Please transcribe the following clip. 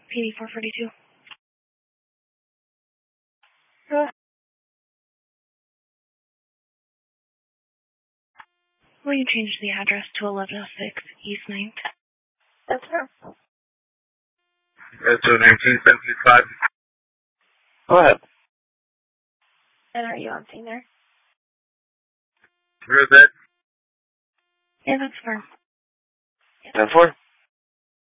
PD 442. Will you change the address to 1106 East 9th? That's her. That's 1975. Go ahead. And are you on scene there? Where is that? Yeah, that's firm. 10-4.